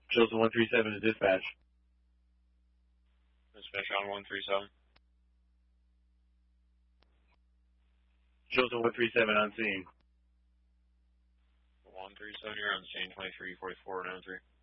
Chosen 137 to dispatch. Dispatch on 137. Chosen 137 on scene. 137, you're on scene, 2344 93.